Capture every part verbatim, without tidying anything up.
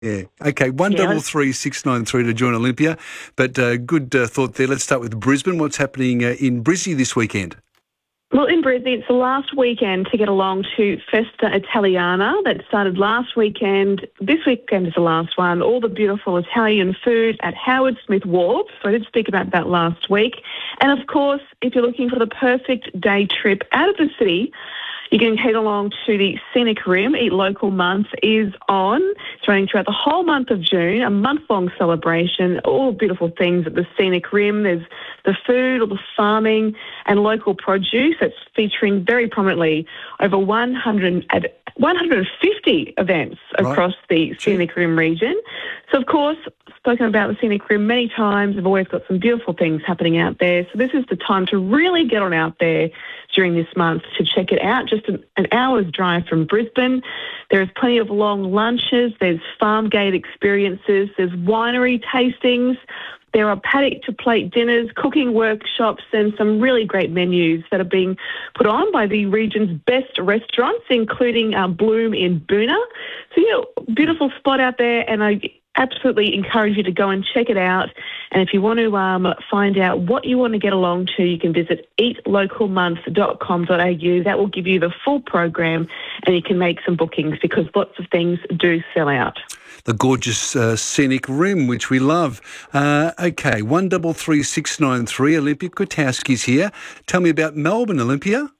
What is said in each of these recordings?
Yeah. Okay, one Yeah. double three six nine three to join Olympia. But uh, good uh, thought there. Let's start with Brisbane. What's happening uh, in Brizzy this weekend? Well, in Brisbane, it's the last weekend to get along to Festa Italiana that started last weekend. This weekend is the last one. All the beautiful Italian food at Howard Smith Wharf. So I did speak about that last week. And of course, if you're looking for the perfect day trip out of the city, you can head along to the Scenic Rim. Eat Local Month is on. It's running throughout the whole month of June, a month-long celebration. All beautiful things at the Scenic Rim. There's the food, all the farming and local produce. It's featuring very prominently over one hundred, one hundred fifty events across Right. the Scenic Rim region. So, of course, spoken about the Scenic Rim many times. I've always got some beautiful things happening out there. So this is the time to really get on out there during this month to check it out. Just an, an hour's drive from Brisbane. There's plenty of long lunches. There's farm gate experiences. There's winery tastings. There are paddock-to-plate dinners, cooking workshops, and some really great menus that are being put on by the region's best restaurants, including uh, Bloom in Boona. So, you know, beautiful spot out there, and I absolutely encourage you to go and check it out. And if you want to um, find out what you want to get along to, you can visit eat local month dot com dot a u. That will give you the full program, and you can make some bookings because lots of things do sell out. The gorgeous uh, Scenic Rim, which we love. Uh, okay, one double three six nine three. Olympia Kwiatkowski's here. Tell me about Melbourne, Olympia.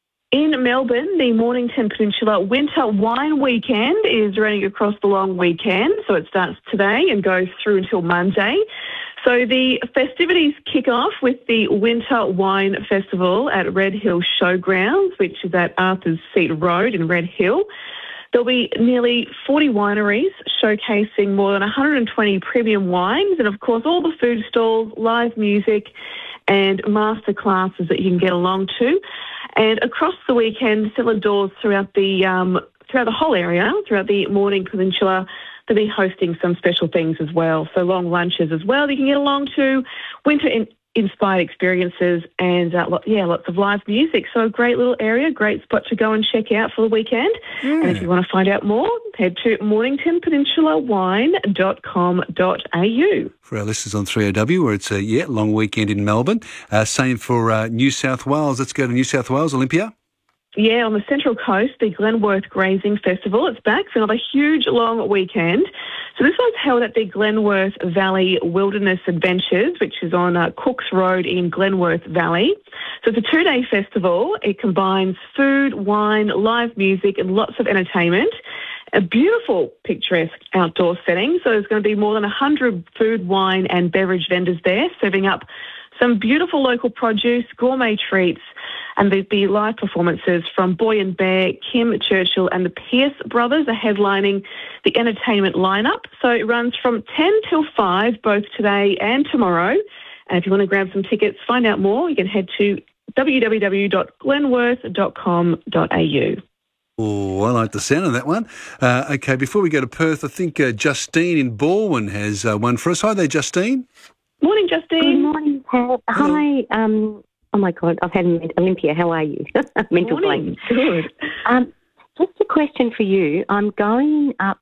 In Melbourne, the Mornington Peninsula Winter Wine Weekend is running across the long weekend. So it starts today and goes through until Monday. So the festivities kick off with the Winter Wine Festival at Red Hill Showgrounds, which is at Arthur's Seat Road in Red Hill. There'll be nearly forty wineries showcasing more than one hundred twenty premium wines and, of course, all the food stalls, live music and master classes that you can get along to. And across the weekend, cellar doors throughout the um, throughout the whole area, throughout the Morning Peninsula, they'll be hosting some special things as well. So long lunches as well that you can get along to, winter in- inspired experiences, and uh, lo- yeah, lots of live music. So a great little area, great spot to go and check out for the weekend. Mm. And if you want to find out more, head to mornington peninsula wine dot com dot a u. For our listeners on three O W, where it's a yeah long weekend in Melbourne. Uh, same for uh, New South Wales. Let's go to New South Wales, Olympia. Yeah, on the Central Coast, the Glenworth Grazing Festival. It's back for another huge long weekend. So this one's held at the Glenworth Valley Wilderness Adventures, which is on uh, Cooks Road in Glenworth Valley. So it's a two-day festival. It combines food, wine, live music, and lots of entertainment. A beautiful, picturesque outdoor setting. So there's going to be more than one hundred food, wine, and beverage vendors there, serving up some beautiful local produce, gourmet treats, and there'll be live performances from Boy and Bear, Kim Churchill and the Pierce Brothers are headlining the entertainment lineup. So it runs from ten till five, both today and tomorrow. And if you want to grab some tickets, find out more, you can head to w w w dot glenworth dot com dot a u. Oh, I like the sound of that one. Uh, okay, before we go to Perth, I think uh, Justine in Balwyn has uh, one for us. Hi there, Justine. Morning, Justine. Good morning, Pat. Hi. Um, oh, my God, I've had a Olympia. How are you? Mental Morning. blank. Good. Um, just a question for you. I'm going up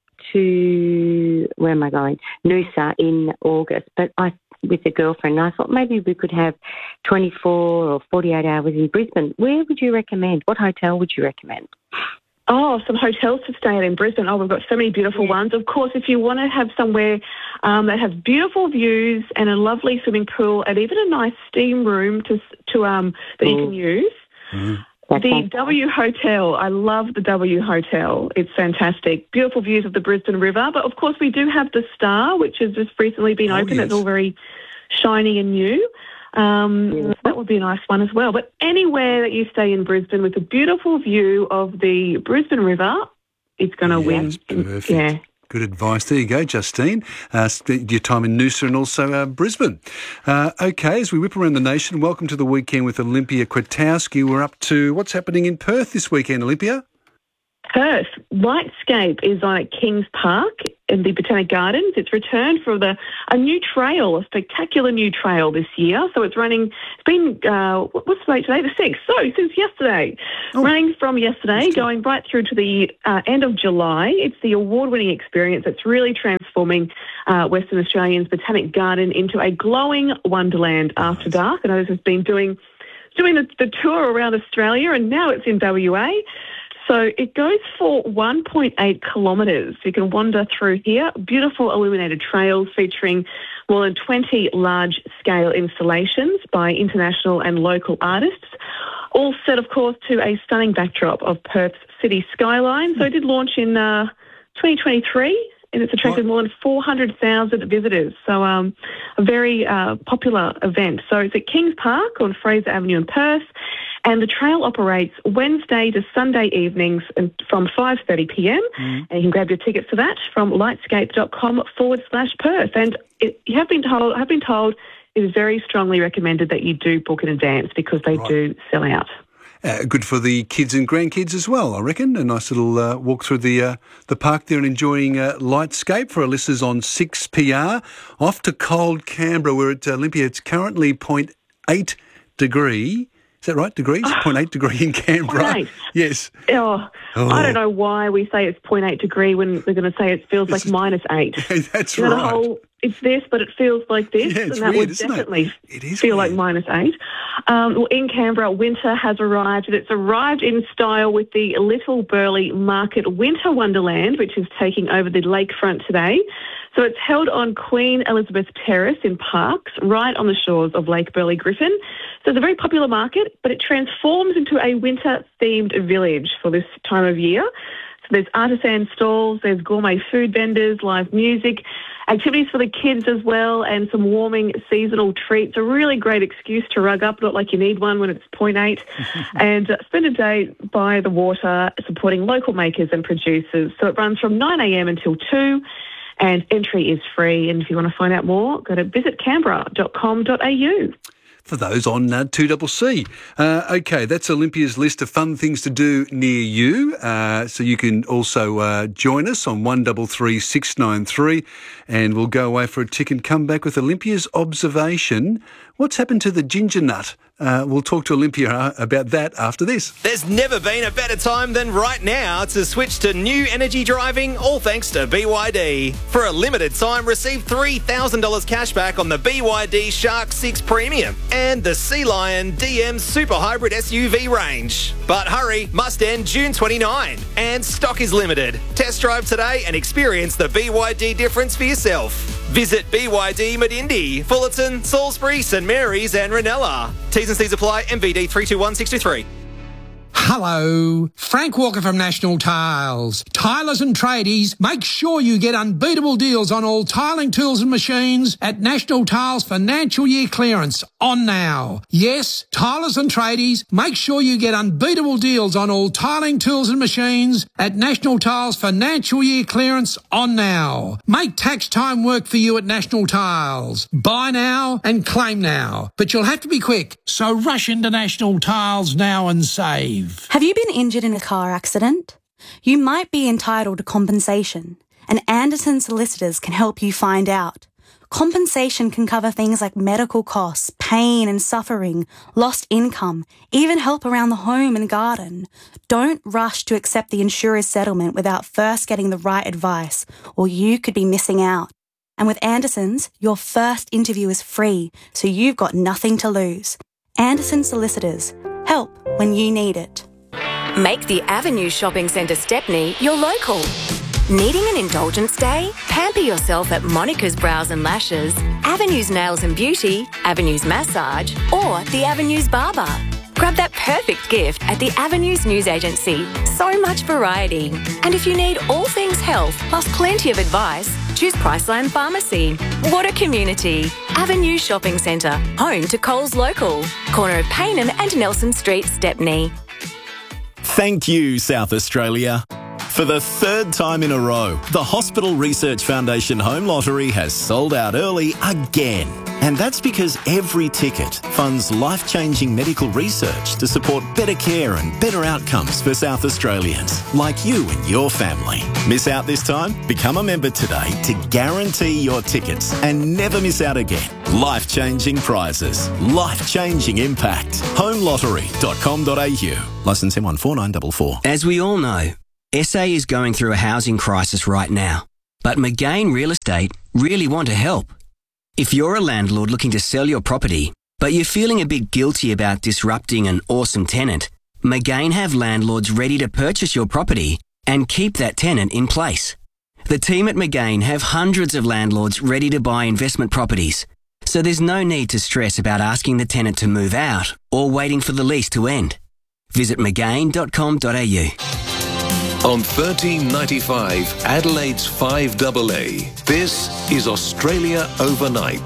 to, where am I going? Noosa in August, but I with a girlfriend, and I thought maybe we could have twenty-four or forty-eight hours in Brisbane. Where would you recommend? What hotel would you recommend? Oh, some hotels to stay at in Brisbane. Oh, we've got so many beautiful yeah. ones. Of course, if you want to have somewhere um, that has beautiful views and a lovely swimming pool and even a nice steam room to to um that mm. you can use, mm. the W Hotel. I love the W Hotel. It's fantastic. Beautiful views of the Brisbane River. But, of course, we do have the Star, which has just recently been oh, opened. yes. It's all very shiny and new. Um, yeah. So that would be a nice one as well. But anywhere that you stay in Brisbane with a beautiful view of the Brisbane River, it's going to yeah, win. That's perfect. Yeah. Good advice. There you go, Justine. Uh, spend your time in Noosa and also uh, Brisbane. Uh, okay, as we whip around the nation, welcome to the weekend with Olympia Kwiatkowski. We're up to what's happening in Perth this weekend, Olympia? Perth, Lightscape is on at Kings Park in the Botanic Gardens. It's returned for the a new trail, a spectacular new trail this year. So it's running, it's been, uh, what's the date today? The sixth. So since yesterday. Oh. Running from yesterday, going right through to the uh, end of July. It's the award-winning experience that's really transforming uh, Western Australia's Botanic Garden into a glowing wonderland after dark. And others has been doing, doing the, the tour around Australia, and now it's in W A. So it goes for one point eight kilometres. You can wander through here. Beautiful illuminated trails featuring more than twenty large-scale installations by international and local artists, all set, of course, to a stunning backdrop of Perth's city skyline. So it did launch in uh, twenty twenty-three, and it's attracted what? more than four hundred thousand visitors. So um, a very uh, popular event. So it's at Kings Park on Fraser Avenue in Perth. And the trail operates Wednesday to Sunday evenings and from five thirty p m. Mm. And you can grab your tickets for that from lightscape.com forward slash Perth. And it, you have been told, have been told it is very strongly recommended that you do book in advance because they right. do sell out. Uh, good for the kids and grandkids as well, I reckon. A nice little uh, walk through the uh, the park there and enjoying uh, Lightscape for our listeners on six P R. Off to cold Canberra, where at Olympia it's currently zero point eight degree. Is that right? Degrees? zero point eight degree in Canberra. zero point eight Yes. Oh, oh, I don't know why we say it's zero point eight degree when we're going to say it feels like minus eight. That's you know, right. The whole, it's this, but it feels like this, yeah, and it's that weird, would isn't definitely it? It is feel weird. like minus eight. Um, well, in Canberra, winter has arrived, and it's arrived in style with the Little Burley Market Winter Wonderland, which is taking over the lakefront today. So it's held on Queen Elizabeth Terrace in Parkes, right on the shores of Lake Burley Griffin. So it's a very popular market, but it transforms into a winter-themed village for this time of year. So there's artisan stalls, there's gourmet food vendors, live music, activities for the kids as well, and some warming seasonal treats. A really great excuse to rug up, not like you need one when it's zero point eight, and uh, spend a day by the water supporting local makers and producers. So it runs from nine a m until two. And entry is free. And if you want to find out more, go to visit canberra dot com dot a u. For those on uh, two C C. Uh, okay, that's Olympia's list of fun things to do near you. Uh, so you can also uh, join us on one three three six nine three, and we'll go away for a tick and come back with Olympia's observation. What's happened to the ginger nut? Uh, we'll talk to Olympia about that after this. There's never been a better time than right now to switch to new energy driving, all thanks to B Y D. For a limited time, receive three thousand dollars cash back on the B Y D Shark six Premium and the Sea Lion D M Super Hybrid S U V range. But hurry, must end June twenty-ninth, and stock is limited. Test drive today and experience the B Y D difference for yourself. Visit B Y D Medindi, Fullerton, Salisbury, St Mary's and Ranella. T's and C's apply. M V D three two one six two three. Hello, Frank Walker from National Tiles. Tilers and tradies, make sure you get unbeatable deals on all tiling tools and machines at National Tiles financial year clearance on now. Yes, tilers and tradies, make sure you get unbeatable deals on all tiling tools and machines at National Tiles financial year clearance on now. Make tax time work for you at National Tiles. Buy now and claim now, but you'll have to be quick, so rush into National Tiles now and save. Have you been injured in a car accident? You might be entitled to compensation, and Anderson Solicitors can help you find out. Compensation can cover things like medical costs, pain and suffering, lost income, even help around the home and garden. Don't rush to accept the insurer's settlement without first getting the right advice, or you could be missing out. And with Anderson's, your first interview is free, so you've got nothing to lose. Anderson Solicitors. Help when you need it. Make the Avenue Shopping Centre Stepney your local. Needing an indulgence day? Pamper yourself at Monica's Brows and Lashes, Avenue's Nails and Beauty, Avenue's Massage, or the Avenue's Barber. Grab that perfect gift at the Avenues News Agency. So much variety. And if you need all things health, plus plenty of advice, choose Priceline Pharmacy. What a community. Avenue Shopping Centre, home to Coles Local. Corner of Paynen and Nelson Street, Stepney. Thank you, South Australia. For the third time in a row, the Hospital Research Foundation Home Lottery has sold out early again. And that's because every ticket funds life-changing medical research to support better care and better outcomes for South Australians, like you and your family. Miss out this time? Become a member today to guarantee your tickets and never miss out again. Life-changing prizes. Life-changing impact. home lottery dot com dot a u. Licence M one four nine four four. As we all know, S A is going through a housing crisis right now. But McGain Real Estate really want to help. If you're a landlord looking to sell your property, but you're feeling a bit guilty about disrupting an awesome tenant, McGain have landlords ready to purchase your property and keep that tenant in place. The team at McGain have hundreds of landlords ready to buy investment properties, so there's no need to stress about asking the tenant to move out or waiting for the lease to end. Visit mcgain dot com dot a u. On thirteen ninety-five, Adelaide's five A A, this is Australia Overnight,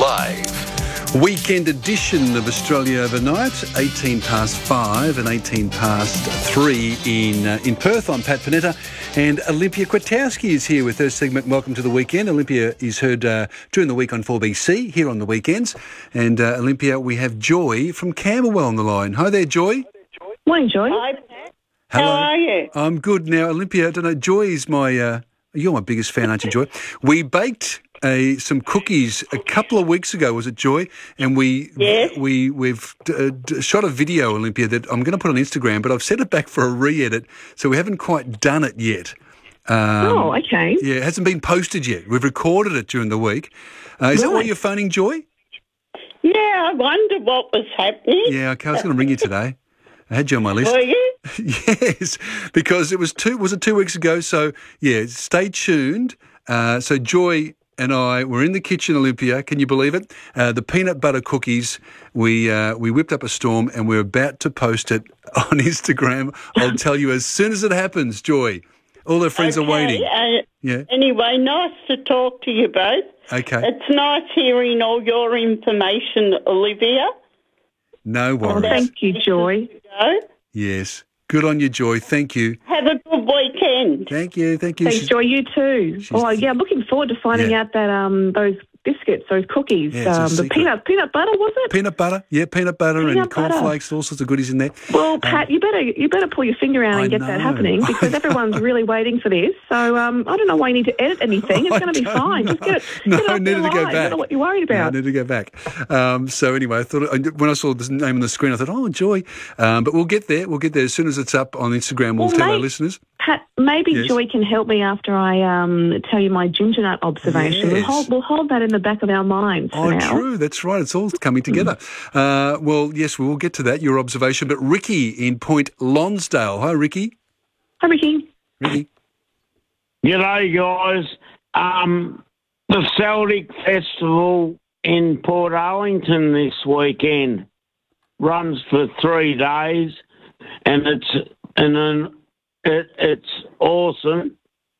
live. Weekend edition of Australia Overnight, eighteen past five and eighteen past three in uh, in Perth. I'm Pat Panetta, and Olympia Kwiatkowski is here with her segment Welcome to the Weekend. Olympia is heard uh, during the week on four B C, here on the weekends. And uh, Olympia, we have Joy from Camberwell on the line. Hi there, Joy. Morning, Joy. Hi, Pat. Hello. How are you? I'm good. Now, Olympia, I don't know, Joy is my, uh, you're my biggest fan, aren't you, Joy? We baked a, some cookies a couple of weeks ago, was it, Joy? And we, yes. we, we've d- d- shot a video, Olympia, that I'm going to put on Instagram, but I've set it back for a re-edit, so we haven't quite done it yet. Um, oh, okay. Yeah, it hasn't been posted yet. We've recorded it during the week. Uh, is right. that why you're phoning, Joy? Yeah, I wonder what was happening. Yeah, okay, I was going to ring you today. I had you on my list. Were you? Yes, because it was two. Was it two weeks ago? So yeah, stay tuned. Uh, so Joy and I were in the kitchen, Olympia. Can you believe it? Uh, the peanut butter cookies. We uh, we whipped up a storm, and we're about to post it on Instagram. I'll tell you as soon as it happens, Joy. All our friends okay, are waiting. Uh, yeah. Anyway, nice to talk to you both. Okay. It's nice hearing all your information, Olivia. No worries. Oh, thank you, Joy. Yes. Good on you, Joy. Thank you. Have a good weekend. Thank you. Thank you. Thanks, She's- Joy. You too. Oh, yeah. I'm looking forward to finding Yeah. out that um those biscuits, those cookies, Yeah, it's a um, the secret. peanut peanut butter, was it? Peanut butter. Yeah, peanut butter Peanut and butter. cornflakes, all sorts of goodies in there. Well, Pat, you better you better pull your finger out I and get know. that happening because everyone's really waiting for this. So um, I don't know why you need to edit anything. It's I going to be don't fine. know. Just get it. No, get it I off needed your to go line. I back. don't know what you're worried No, I about. need to go back. Um, so anyway, I thought when I saw the name on the screen, I thought, oh, Joy. Um, but we'll get there. We'll get there as soon as it's up on Instagram. We'll, Well, tell our mate, listeners. Pat, maybe Yes. Joy can help me after I um, tell you my ginger nut observation. We'll Yes. hold, we'll hold that in the back of our minds for Oh, now. true. That's right. It's all coming together. Uh, well, yes, we will get to that, your observation. But Ricky in Point Lonsdale. Hi, Ricky. Hi, Ricky. Ricky. G'day, guys. Um, the Celtic Festival in Port Arlington this weekend runs for three days, and it's and an, it, it's awesome.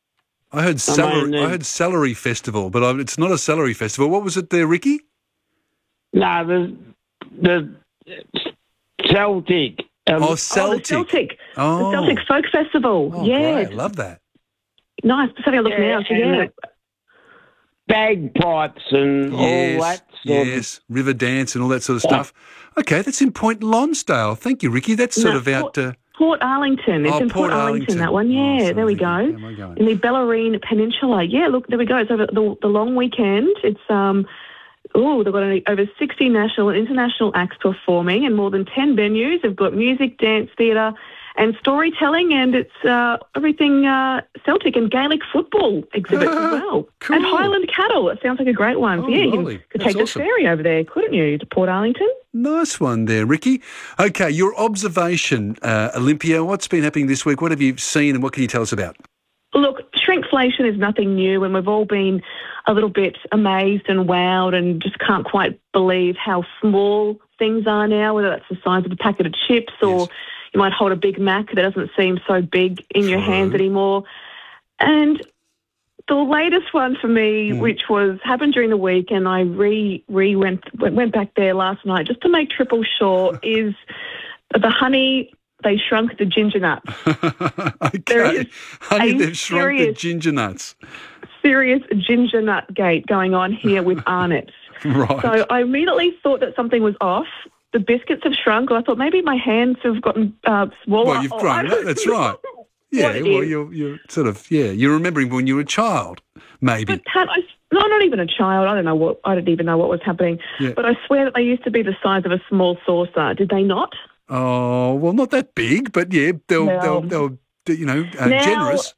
I heard celery. mean, I, uh, heard celery festival, but I, it's not a celery festival. What was it there, Ricky? No, the the Celtic. Um, Oh, Celtic. Oh, the Celtic. Oh. The Celtic Folk Festival. Oh, yes. great. Love that. Nice. Just having a look Yeah, now. So, and yeah. the bagpipes and all Yes, that sort yes, river dance and all that sort of stuff. Okay, that's in Point Lonsdale. Thank you, Ricky. That's sort No, of out. Port, Uh, Port Arlington. It's Oh, in Port Port, Arlington, Arlington. that one. Oh, Yeah, sorry, there we Ricky. go. Where am I going? In the Bellarine Peninsula. Yeah, look, there we go. It's over the, the long weekend. It's, um, oh, they've got over sixty national and international acts performing in more than ten venues. They've got music, dance, theatre and storytelling, and it's uh, everything uh, Celtic and Gaelic football exhibits as well. Cool. And Highland cattle. It sounds like a great one. Oh, yeah, you lovely. could That's take awesome. the ferry over there, couldn't you, to Port Arlington? Nice one there, Ricky. Okay, your observation, uh, Olympia. What's been happening this week? What have you seen, and what can you tell us about? Look, shrinkflation is nothing new, and we've all been a little bit amazed and wowed and just can't quite believe how small things are now, whether that's the size of a packet of chips or Yes. you might hold a Big Mac that doesn't seem so big in your True. hands anymore. And the latest one for me, Mm. which was happened during the week, and I re, re went, went went back there last night just to make triple sure, is the honey they shrunk the ginger nuts. Okay. Honey, they've shrunk the serious- ginger nuts. Serious ginger nut gate going on here with Arnott's. Right. So I immediately thought that something was off. The biscuits have shrunk. I thought maybe my hands have gotten uh, smaller. Well, you've Oh, grown. I don't That's know right. Yeah, what it well, is. you're, you're sort of, yeah, you're remembering when you were a child, maybe. But Pat, I, no, not even a child. I don't know what. I didn't even know what was happening. Yeah. But I swear that they used to be the size of a small saucer. Did they not? Oh, well, not that big, but yeah, they'll, No. they'll, they'll, you know, uh, Now- generous.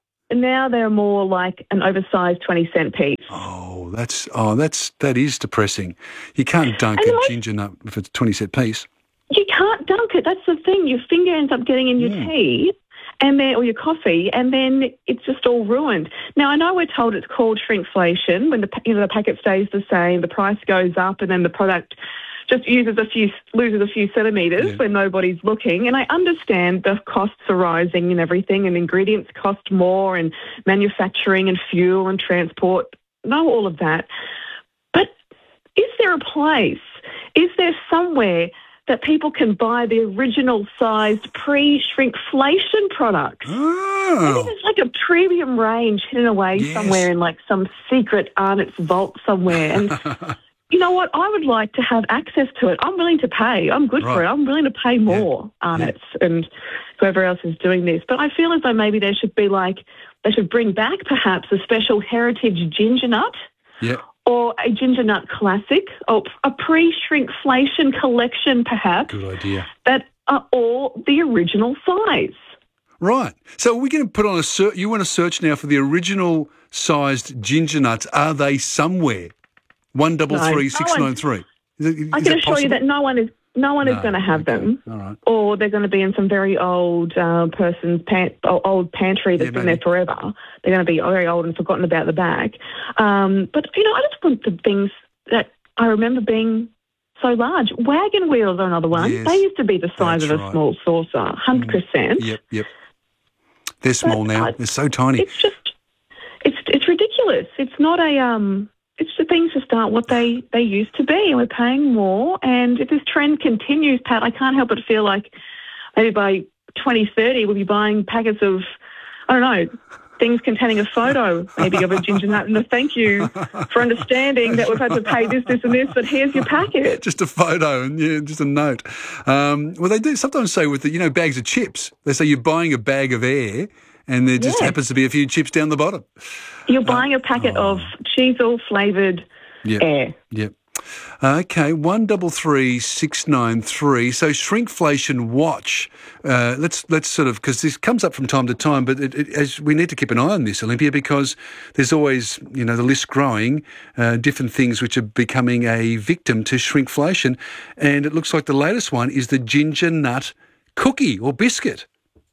Now they're more like an oversized twenty cent piece. Oh, that's, oh, that's, that is depressing. You can't dunk And a like- ginger nut if it's a twenty cent piece. You can't dunk it. That's the thing. Your finger ends up getting in your Mm. tea, and then or your coffee, and then it's just all ruined. Now I know we're told it's called shrinkflation when the pa- you know the packet stays the same, the price goes up, and then the product just uses a few loses a few centimetres Yeah. when nobody's looking. And I understand the costs are rising and everything, and ingredients cost more, and manufacturing and fuel and transport. Know all of that, but is there a place? Is there somewhere that people can buy the original sized pre-shrinkflation products? Maybe Oh, there's like a premium range hidden away Yes. somewhere in like some secret Arnott's vault somewhere. And you know what? I would like to have access to it. I'm willing to pay. I'm good for Right. it. I'm willing to pay more, Arnott's and whoever else is doing this. But I feel as though maybe there should be like, they should bring back perhaps a special heritage ginger nut yeah. or a ginger nut classic or a pre-shrinkflation collection perhaps Good idea. that are all the original size. Right. So we're going to put on a search. You want to search now for the original sized ginger nuts. Are they somewhere? One double No. three six No nine one- three. Is it- I is can that assure you possible? that no one is no one is No, going to have okay. them, All right. or they're going to be in some very old uh, person's pan- old pantry that's Yeah, been maybe. there forever. They're going to be very old and forgotten about the bag. Um, but you know, I just want the things that I remember being so large. Wagon wheels are another one. Yes, They used to be the size that's of a right. small saucer, one hundred percent. Yep, yep. They're small now. I- They're so tiny. It's just, it's it's ridiculous. It's not a um. It's the things just aren't what they they used to be, and we're paying more. And if this trend continues, Pat, I can't help but feel like maybe by twenty thirty we'll be buying packets of, I don't know, things containing a photo, maybe of a ginger nut, and a thank you for understanding that we've had to pay this, this, and this. But here's your packet. Just a photo and yeah, just a note. Um, well, they do sometimes say with the, you know, bags of chips. They say you're buying a bag of air, and there just Yeah. happens to be a few chips down the bottom. You're buying a packet of cheesel flavoured Yep. air. Yep. Okay, one double three six nine three. So shrinkflation watch. Uh, let's let's sort of because this comes up from time to time, but it, it, as we need to keep an eye on this, Olympia, because there's always you know the list growing, uh, different things which are becoming a victim to shrinkflation, and it looks like the latest one is the ginger nut cookie or biscuit.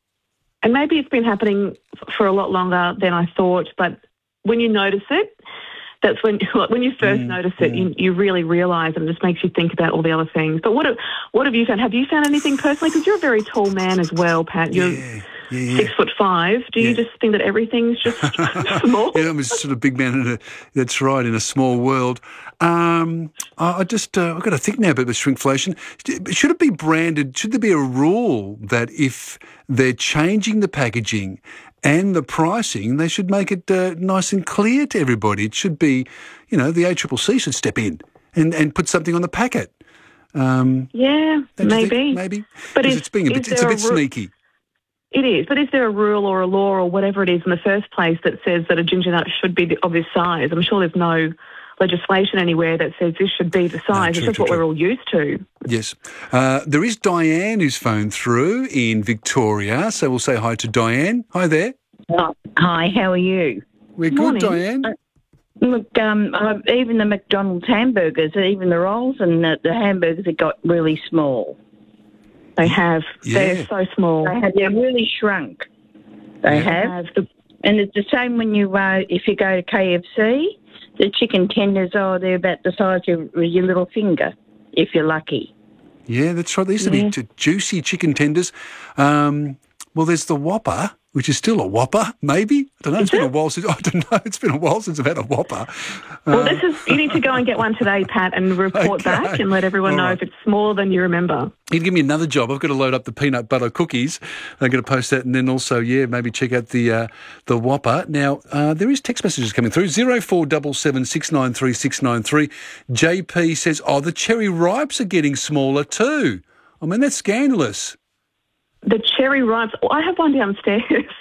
And maybe it's been happening f- for a lot longer than I thought, but when you notice it, that's when when you first Mm, notice it, you, you really realise, and it just makes you think about all the other things. But what have, what have you found? Have you found anything personally? Because you're a very tall man as well, Pat. You're Yeah, yeah, yeah. six foot five. Do you Yeah. just think that everything's just small? Yeah, I'm a sort of big man in a, that's right, in a small world. Um, I, I just, uh, I've got to think now about the shrinkflation. Should it be branded, should there be a rule that if they're changing the packaging and the pricing, they should make it uh, nice and clear to everybody? It should be, you know, the A C C C should step in and, and put something on the packet. Um, Yeah, don't you think? maybe. Maybe. But 'Cause is- it's being a is bit, it's a there bit a ru- sneaky. It is, but is there a rule or a law or whatever it is in the first place that says that a ginger nut should be the, of this size? I'm sure there's no legislation anywhere that says this should be the size. true, it's just true, what true. we're all used to. Yes. Uh, there is Diane who's phoned through in Victoria, so we'll say hi to Diane. Hi there. Oh, hi, how are you? We're good, Morning. Diane. Look, um, uh, even the McDonald's hamburgers, even the rolls and the, the hamburgers have got really small. They have. Yeah. They're so small. They have, they're really shrunk. They Yeah. have. And it's the same when you, uh, if you go to K F C, the chicken tenders, oh, they're about the size of your little finger, if you're lucky. Yeah, that's right. There used to Yeah. be ju- juicy chicken tenders. Um, well, there's the Whopper. which is still a whopper, maybe. I don't know. It's Is been it? a while since. I don't know. It's been a while since I've had a whopper. Well, Uh, this is you need to go and get one today, Pat, and report Okay. back and let everyone All know right. if it's smaller than you remember. You can give me another job. I've got to load up the peanut butter cookies. I'm going to post that, and then also, yeah, maybe check out the uh, the Whopper. Now, uh, there is text messages coming through. Zero four seven seven six nine three six nine three. J P says, "Oh, the cherry ripes are getting smaller too." I mean, that's scandalous. The cherry ripes. Oh, I have one downstairs.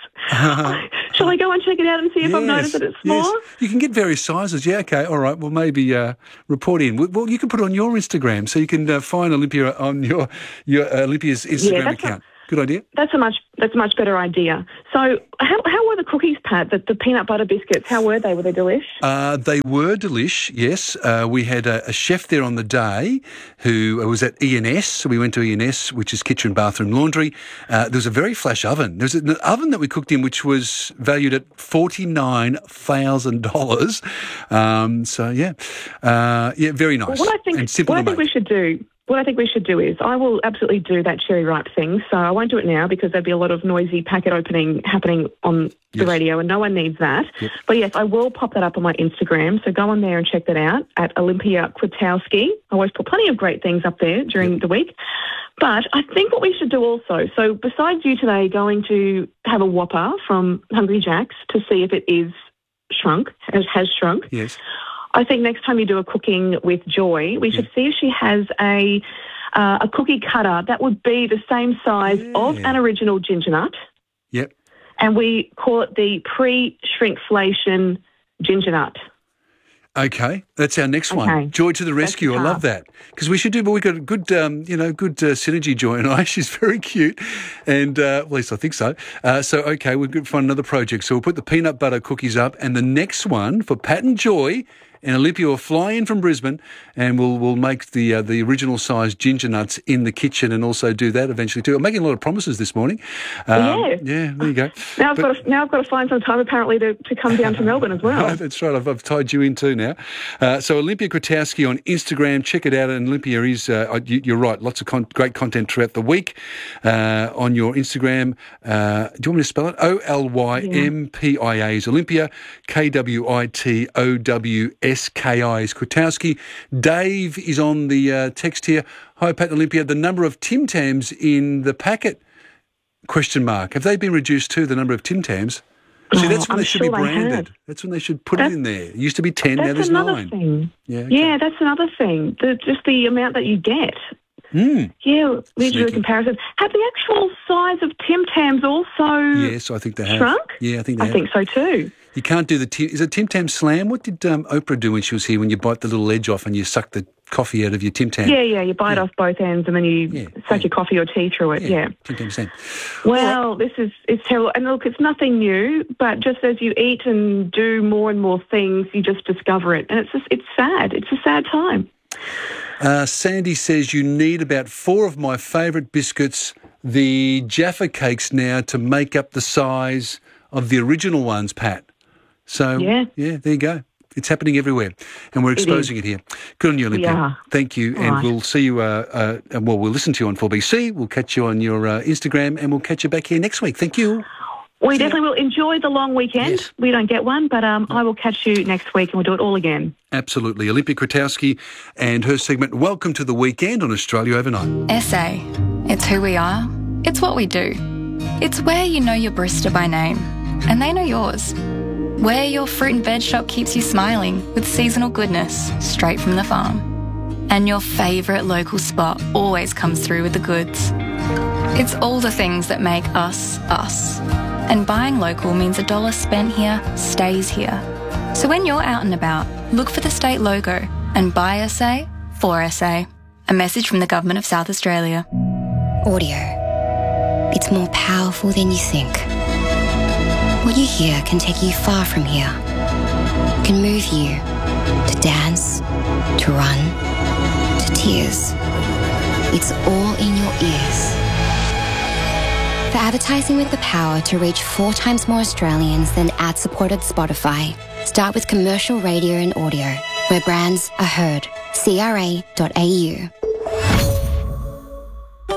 Shall I go and check it out and see if I've noticed that it's yes. smaller? You can get various sizes. Yeah, okay, all right. Well, maybe uh, report in. Well, well, you can put it on your Instagram, so you can uh, find Olympia on your your uh, Olympia's Instagram that's account. Good idea. That's a much that's a much better idea. So, how how were the cookies, Pat? The, the peanut butter biscuits. How were they? Were they delish? Uh, they were delish, yes. Uh, we had a, a chef there on the day who was at E and S. So we went to E and S, which is kitchen, bathroom, laundry. Uh, there was a very flash oven. There was an oven that we cooked in which was valued at forty-nine thousand dollars. Um, so, yeah. Uh, yeah, very nice. Well, what I think, and simple what I to think make. we should do, what I think we should do is, I will absolutely do that cherry ripe thing. So I won't do it now because there'd be a lot of noisy packet opening happening on the Yes. radio, and no one needs that. Yep. But yes, I will pop that up on my Instagram. So go on there and check that out at Olympia Kwiatkowski. I always put plenty of great things up there during the week. But I think what we should do also, so besides you today going to have a Whopper from Hungry Jack's to see if it is shrunk, has, has shrunk. Yes. I think next time you do a cooking with Joy, we should see if she has a uh, a cookie cutter that would be the same size of an original ginger nut, Yep. and we call it the pre-shrinkflation ginger nut. Okay, that's our next one. Okay. Joy to the That's rescue. the I love task. that because we should do. But we got a good, um, you know, good uh, synergy. Joy and I. She's very cute, and uh, at least I think so. Uh, so okay, we're going to find another project. So we'll put the peanut butter cookies up, and the next one for Pat and Joy and Olympia will fly in from Brisbane, and we'll we'll make the uh, the original size ginger nuts in the kitchen, and also do that eventually too. I'm making a lot of promises this morning. Um, Yeah. Yeah. There you go. Now I've, But- got to, now I've got to find some time apparently to, to come down to Melbourne as well. Oh, that's right. I've, I've tied you in too now. Uh, so Olympia Kwiatkowski on Instagram. Check it out. And Olympia is, uh, you, you're right, lots of con- great content throughout the week uh, on your Instagram. Uh, do you want me to spell it? O L Y M P I A is Olympia. K W I T O W S K I is Kwiatkowski. Dave is on the uh, text here. Hi, Pat and Olympia. The number of Tim Tams in the packet, question mark. Have they been reduced too, the number of Tim Tams? See, that's when I'm they should sure be they branded. have. That's when they should put That's- it in there. It used to be ten, now That's there's another nine. thing. Yeah, okay. Yeah, that's another thing. The, just the amount that you get. Mm. Yeah, we do a Sneaky. comparison. Have the actual size of Tim Tams also Yes, I think they have. shrunk? Yeah, I think they I have. think so too. You can't do the Tim, is it Tim Tam Slam? What did um, Oprah do when she was here? When you bite the little edge off and you suck the coffee out of your Tim Tam? Yeah, yeah, you bite off both ends and then you suck your coffee or tea through it. Yeah. Tim Tam Slam. Well, this is it's terrible. And look, it's nothing new, but just as you eat and do more and more things, you just discover it, and it's just, it's sad. It's a sad time. Uh, Sandy says you need about four of my favourite biscuits, the Jaffa cakes now, to make up the size of the original ones, Pat. So, Yeah. yeah, there you go. It's happening everywhere, and we're It exposing it, here. Good on you, We Olympia. are. Thank you, All and right. we'll see you, uh, uh, well, we'll listen to you on four B C, we'll catch you on your uh, Instagram, and we'll catch you back here next week. Thank you. We definitely will enjoy the long weekend. We don't get one, but um, I will catch you next week and we'll do it all again. Absolutely. Olympia Kwiatkowski and her segment, Welcome to the Weekend on Australia Overnight. S A. It's who we are. It's what we do. It's where you know your barista by name, and they know yours. Where your fruit and veg shop keeps you smiling with seasonal goodness straight from the farm. And your favourite local spot always comes through with the goods. It's all the things that make us, us. And buying local means a dollar spent here stays here. So when you're out and about, look for the state logo and buy S A for S A. A message from the Government of South Australia. Audio. It's more powerful than you think. What you hear can take you far from here. It can move you to dance, to run, to tears. It's all in your ears. For advertising with the power to reach four times more Australians than ad-supported Spotify, start with commercial radio and audio, where brands are heard. C R A dot A U.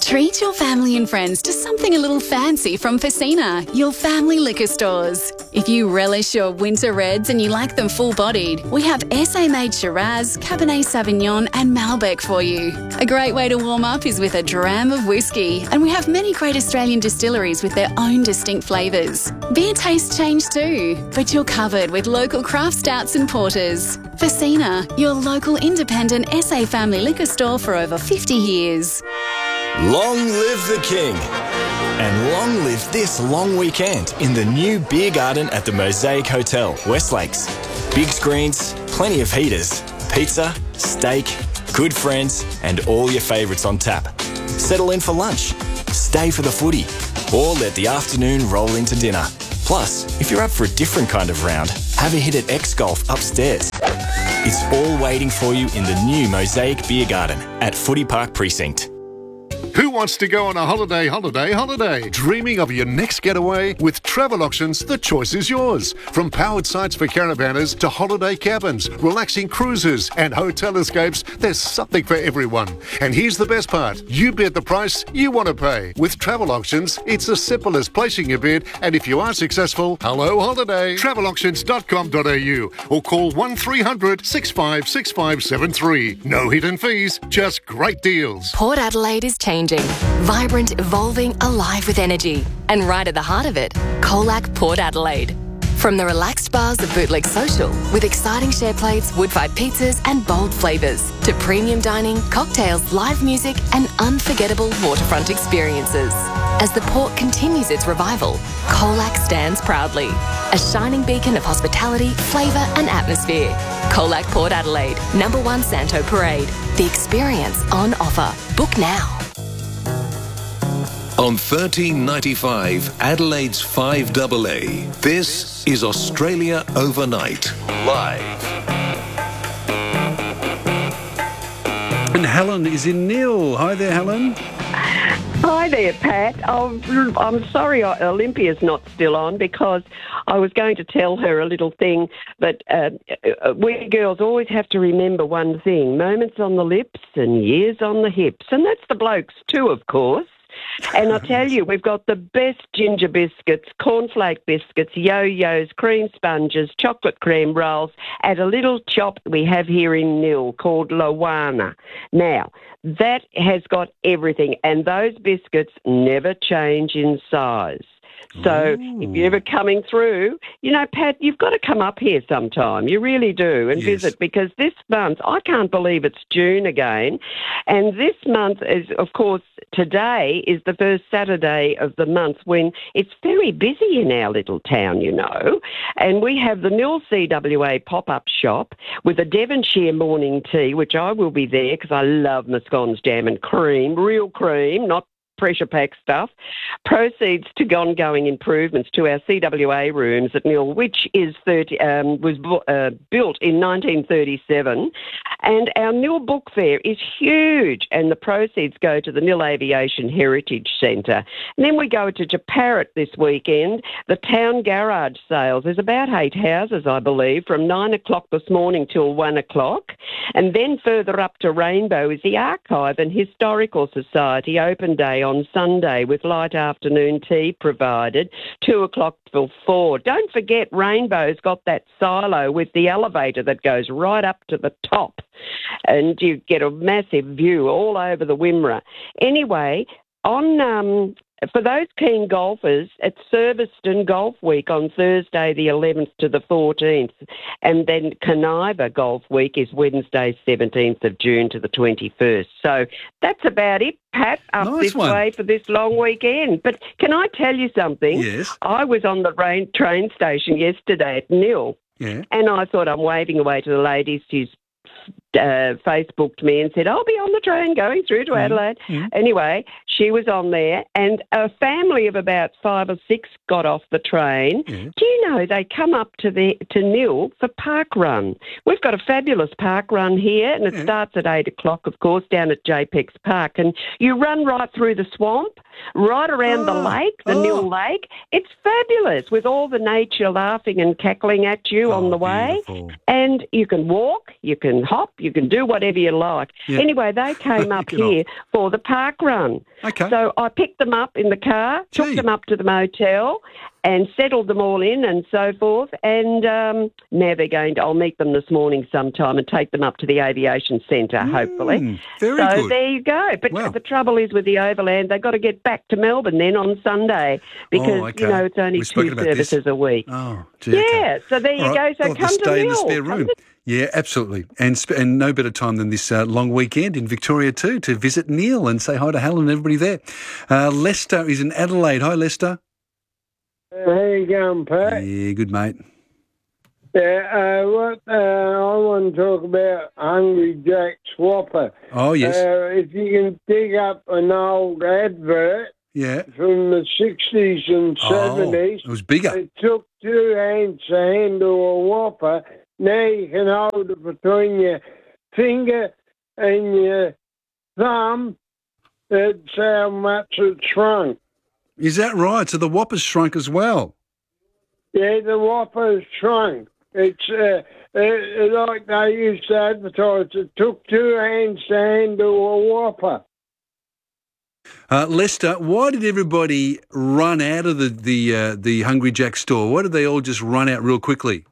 Treat your family and friends to something a little fancy from Facina, your family liquor stores. If you relish your winter reds and you like them full-bodied, we have S A-made Shiraz, Cabernet Sauvignon and Malbec for you. A great way to warm up is with a dram of whiskey, and we have many great Australian distilleries with their own distinct flavours. Beer tastes change too, but you're covered with local craft stouts and porters. Facina, your local independent S A family liquor store for over fifty years. Long live the King. And long live this long weekend in the new beer garden at the Mosaic Hotel, West Lakes. Big screens, plenty of heaters, pizza, steak, good friends, and all your favourites on tap. Settle in for lunch, stay for the footy, or let the afternoon roll into dinner. Plus, if you're up for a different kind of round, have a hit at X Golf upstairs. It's all waiting for you in the new Mosaic Beer Garden at Footy Park Precinct. Who wants to go on a holiday, holiday, holiday? Dreaming of your next getaway? With Travel Auctions, the choice is yours. From powered sites for caravanners to holiday cabins, relaxing cruises and hotel escapes, there's something for everyone. And here's the best part. You bid the price you want to pay. With Travel Auctions, it's as simple as placing your bid, and if you are successful, hello holiday. travel auctions dot com dot a u or call one three hundred, six five six five seven three. No hidden fees, just great deals. Port Adelaide is changing. Vibrant, evolving, alive with energy. And right at the heart of it, Colac Port Adelaide. From the relaxed bars of Bootleg Social, with exciting share plates, wood-fired pizzas and bold flavours, to premium dining, cocktails, live music and unforgettable waterfront experiences. As the port continues its revival, Colac stands proudly. A shining beacon of hospitality, flavour and atmosphere. Colac Port Adelaide, number one Santo Parade. The experience on offer. Book now. On thirteen ninety-five, Adelaide's five A A, this is Australia Overnight, live. And Helen is in Nil. Hi there, Helen. Hi there, Pat. Oh, I'm sorry Olympia's not still on, because I was going to tell her a little thing, but uh, we girls always have to remember one thing: moments on the lips and years on the hips. And that's the blokes too, of course. And I tell you, we've got the best ginger biscuits, cornflake biscuits, yo-yos, cream sponges, chocolate cream rolls at a little shop we have here in Nil called Lowana. Now, that has got everything, and those biscuits never change in size. So Ooh. If you're ever coming through, you know, Pat, you've got to come up here sometime. You really do, and yes. visit, because this month, I can't believe it's June again. And this month is, of course, today is the first Saturday of the month when it's very busy in our little town, you know. And we have the Nil C W A pop-up shop with a Devonshire morning tea, which I will be there because I love my scones, jam and cream, real cream, not pressure pack stuff. Proceeds to ongoing improvements to our C W A rooms at Nil, which is thirty um, was uh, built in nineteen thirty-seven, and our Nil Book Fair is huge, and the proceeds go to the Nil Aviation Heritage Centre. And then we go to Japarrit this weekend. The town garage sales. There's about eight houses, I believe, from nine o'clock this morning till one o'clock, and then further up to Rainbow is the Archive and Historical Society open day on Sunday with light afternoon tea provided, two o'clock till four. Don't forget, Rainbow's got that silo with the elevator that goes right up to the top, and you get a massive view all over the Wimmera. Anyway, on um, for those keen golfers, it's Serviceton Golf Week on Thursday the eleventh to the fourteenth, and then Caniva Golf Week is Wednesday seventeenth of June to the twenty-first. So that's about it, Pat, up nice this one. way for this long weekend. But can I tell you something? Yes. I was on the rain train station yesterday at Nil, yeah. and I thought, I'm waving away to the ladies who's Uh, Facebooked me and said, I'll be on the train going through to Adelaide. Mm-hmm. Anyway, she was on there, and a family of about five or six got off the train. Mm-hmm. Do you know they come up to the to Nil for park run? We've got a fabulous park run here, and it mm-hmm. starts at eight o'clock, of course, down at J PEX Park, and you run right through the swamp, right around oh. the lake, the oh. Nil Lake. It's fabulous, with all the nature laughing and cackling at you oh, on the way. beautiful. And you can walk, you can hop, You can do whatever you like. Yeah. Anyway, they came up Get on. here for the park run. Okay. So I picked them up in the car, Gee. took them up to the motel and settled them all in and so forth. And um, now they're going to, I'll meet them this morning sometime and take them up to the aviation centre, hopefully. Very so good. there you go. But Wow. the trouble is with the Overland, they've got to get back to Melbourne then on Sunday because, Oh, okay. you know, it's only We've spoken two about this. services a week. Oh, gee, okay. Yeah, so there you All right. go. So I'll have to come to stay in the Mill. spare Come room. to- Yeah, absolutely. And sp- and no better time than this uh, long weekend in Victoria too to visit Neil and say hi to Helen and everybody there. Uh, Lester is in Adelaide. Hi, Lester. How you going, Pat? Yeah, good, mate. Yeah, uh, what uh, I want to talk about Hungry Jack's Whopper. Oh, yes. Uh, if you can dig up an old advert Yeah. from the sixties and Oh, seventies. it was bigger. It took two hands to handle a Whopper. Now you can hold it between your finger and your thumb. That's how much it shrunk. Is that right? So the Whopper's shrunk as well. Yeah, the Whopper's shrunk. It's uh, uh, like they used to advertise. It took two hands to handle a Whopper. Uh, Lester, why did everybody run out of the the uh, the Hungry Jack store? Why did they all just run out real quickly?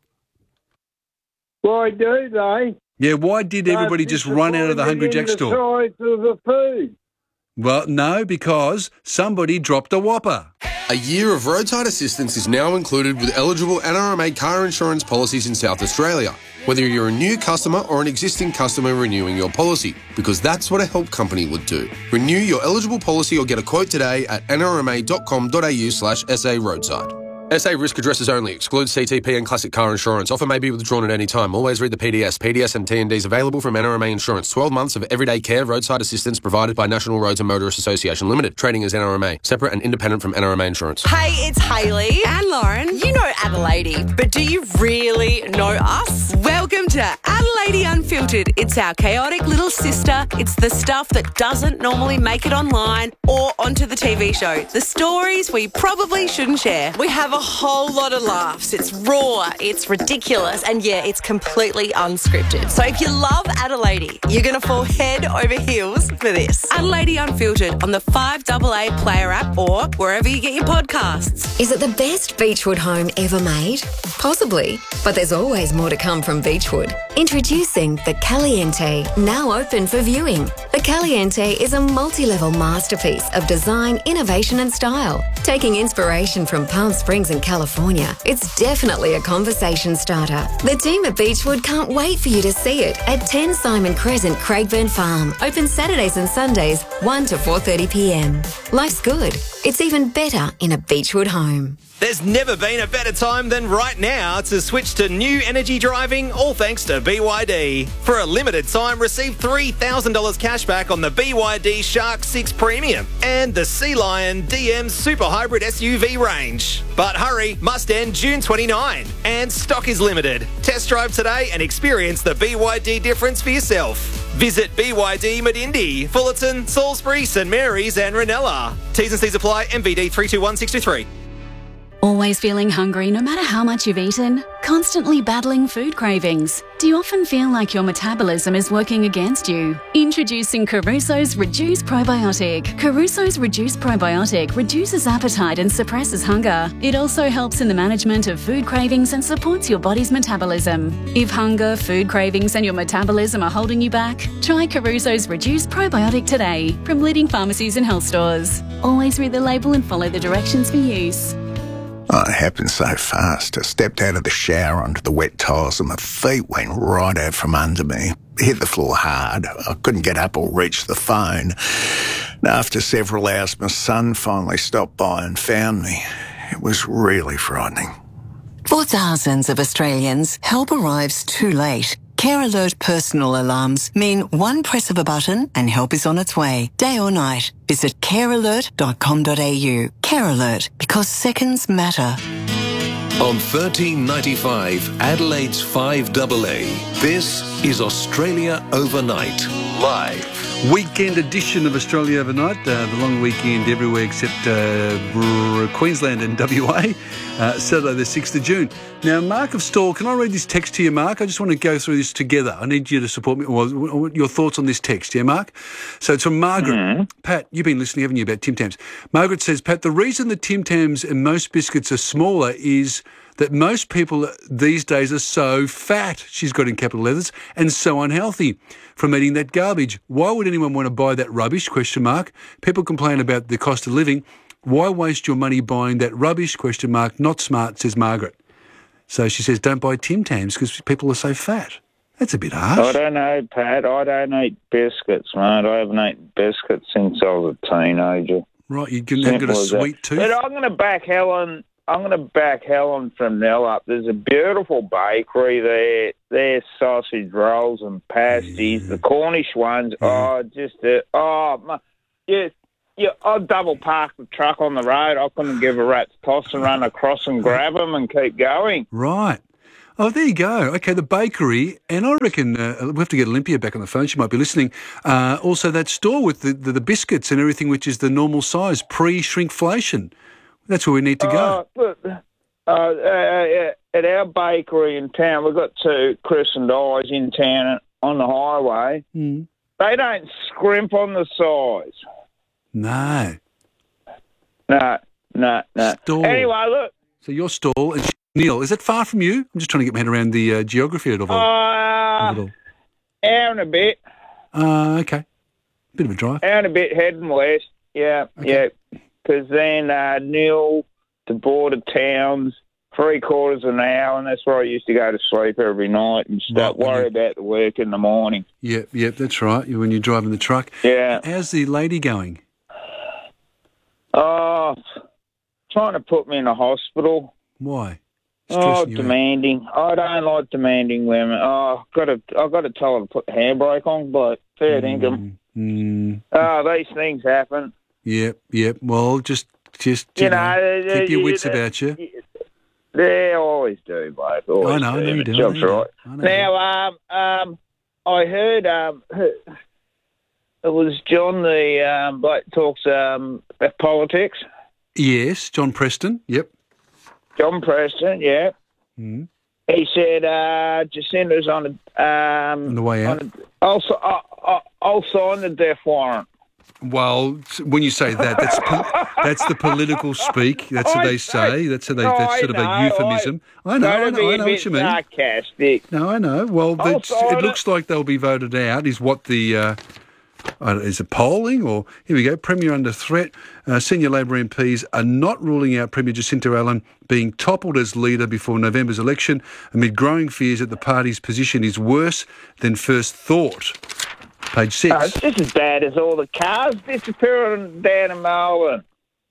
Why do they? Yeah, why did everybody just run out of the Hungry Jack store? The size of the food. Well, no, because somebody dropped a Whopper. A year of roadside assistance is now included with eligible N R M A car insurance policies in South Australia, whether you're a new customer or an existing customer renewing your policy, because that's what a help company would do. Renew your eligible policy or get a quote today at nrma.com.au slash SA roadside. S A risk addresses only. Excludes C T P and classic car insurance. Offer may be withdrawn at any time. Always read the P D S. P D S and T N Ds available from N R M A Insurance. twelve months of everyday care roadside assistance provided by National Roads and Motorists Association Limited. Trading as N R M A. Separate and independent from N R M A Insurance. Hey, it's Hayley and Lauren. You know Adelaide, but do you really know us? Welcome to Adelaide Unfiltered. It's our chaotic little sister. It's the stuff that doesn't normally make it online or onto the T V show. The stories we probably shouldn't share. We have a whole lot of laughs. It's raw, it's ridiculous, and yeah, it's completely unscripted. So if you love Adelaide, you're going to fall head over heels for this. Adelaide Unfiltered on the five A A Player app or wherever you get your podcasts. Is it the best Beechwood home ever made? Possibly, but there's always more to come from Beechwood. Introducing the Caliente, now open for viewing. The Caliente is a multi-level masterpiece of design, innovation and style. Taking inspiration from Palm Springs and California, it's definitely a conversation starter. The team at Beechwood can't wait for you to see it at ten Simon Crescent, Craigburn Farm. Open Saturdays and Sundays, one to four thirty p m. Life's good. It's even better in a Beechwood home. There's never been a better time than right now to switch to new energy driving, all thanks to B Y D. For a limited time, receive three thousand dollars cash back on the B Y D Shark six Premium and the Sea Lion D M Super Hybrid S U V range. But hurry, must end June twenty-ninth, and stock is limited. Test drive today and experience the B Y D difference for yourself. Visit B Y D Medindi, Fullerton, Salisbury, St Mary's and Ranella. T's and C's apply. M V D three two one six two three. Always feeling hungry no matter how much you've eaten? Constantly battling food cravings? Do you often feel like your metabolism is working against you? Introducing Caruso's Reduce Probiotic. Caruso's Reduce Probiotic reduces appetite and suppresses hunger. It also helps in the management of food cravings and supports your body's metabolism. If hunger, food cravings and your metabolism are holding you back, try Caruso's Reduce Probiotic today from leading pharmacies and health stores. Always read the label and follow the directions for use. Oh, it happened so fast. I stepped out of the shower onto the wet tiles and my feet went right out from under me. Hit the floor hard. I couldn't get up or reach the phone. And after several hours, my son finally stopped by and found me. It was really frightening. For thousands of Australians, help arrives too late. Care Alert personal alarms mean one press of a button and help is on its way, day or night. Visit care alert dot com dot a u. Care Alert, because seconds matter. On thirteen ninety-five, Adelaide's five A A, this is Australia Overnight, live. Weekend edition of Australia Overnight, uh, the long weekend everywhere except uh, Queensland and W A, uh, Saturday the sixth of June. Now, Mark of Stawell, can I read this text to you, Mark? I just want to go through this together. I need you to support me. Well, your thoughts on this text, yeah, Mark? So it's from Margaret. Mm-hmm. Pat, you've been listening, haven't you, about Tim Tams? Margaret says, Pat, the reason the Tim Tams and most biscuits are smaller is that most people these days are so fat, she's got in capital letters, and so unhealthy from eating that garbage. Why would anyone want to buy that rubbish, question mark? People complain about the cost of living. Why waste your money buying that rubbish, question mark? Not smart, says Margaret. So she says, don't buy Tim Tams because people are so fat. That's a bit harsh. I don't know, Pat. I don't eat biscuits, mate. I haven't eaten biscuits since I was a teenager. Right, you've got a sweet tooth. But I'm going to back Helen... I'm going to back Helen from Nell up. There's a beautiful bakery there. Their sausage rolls and pasties, yeah. The Cornish ones. Yeah. Oh, just uh, oh, my, yeah, yeah. I'd double park the truck on the road. I couldn't give a rat's toss and run across and grab them and keep going. Right. Oh, there you go. Okay, the bakery, and I reckon uh, we have to get Olympia back on the phone. She might be listening. Uh, also, that store with the, the, the biscuits and everything, which is the normal size, pre-shrinkflation. That's where we need to go. Uh, look, uh, uh, at our bakery in town, we've got two Chris and I's in town on the highway. Mm. They don't scrimp on the size. No. No, no, no. Stall. Anyway, look. So your stall, and Neil, is that far from you? I'm just trying to get my head around the uh, geography of it all. Uh, of it all. Hour and a bit. Uh, okay. Bit of a drive. Hour and a bit heading west. Yeah, okay. Yeah. Because then uh, Nil to border towns, three quarters of an hour, and that's where I used to go to sleep every night and start right, worry you... about the work in the morning. Yep, yep, that's right, when you're driving the truck. Yeah. How's the lady going? Oh, trying to put me in a hospital. Why? Oh, demanding. Out. I don't like demanding women. Oh, I've got to, I've got to tell her to put the handbrake on, but fair dinkum. Mm. Oh, these things happen. Yep, yep. Well, just, just you, you know, know, keep your wits uh, about you. They always do, mate. Always I know, do. I know you do. Job's I know right. I know now, um, um, I heard um, it was John, the um, bloke talks um, about politics. Yes, John Preston. Yep. John Preston. Yeah. Mm. He said uh, Jacinda's on a um, on the way out. A, also, uh, uh, I'll sign the death warrant. Well, when you say that, that's po- that's the political speak. That's what they say. That's, how they, that's sort of a euphemism. I know, I know, I know what you mean. Sarcastic. No, I know. Well, it looks like they'll be voted out, is what the... Uh, Uh, is it polling or... Here we go. Premier under threat. Uh, senior Labor M Ps are not ruling out Premier Jacinta Allan being toppled as leader before November's election amid growing fears that the party's position is worse than first thought. Page six. Oh, it's just as bad as all the cars disappearing down in Melbourne.